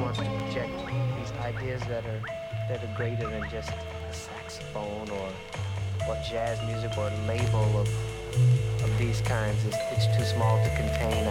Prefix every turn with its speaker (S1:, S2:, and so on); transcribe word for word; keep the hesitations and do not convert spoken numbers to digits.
S1: wants to project these ideas that are that are greater than just a saxophone or or jazz music or a label of of these kinds. It's, it's too small to contain.